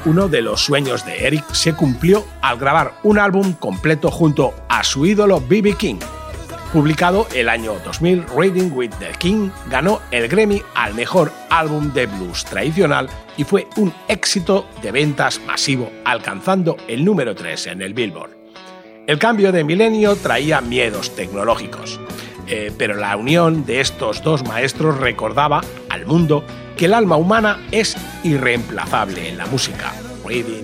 Uno de los sueños de Eric se cumplió al grabar un álbum completo junto a su ídolo B.B. King. Publicado el año 2000, Riding with the King ganó el Grammy al mejor álbum de blues tradicional y fue un éxito de ventas masivo, alcanzando el número 3 en el Billboard. El cambio de milenio traía miedos tecnológicos, pero la unión de estos dos maestros recordaba al mundo que el alma humana es irreemplazable en la música.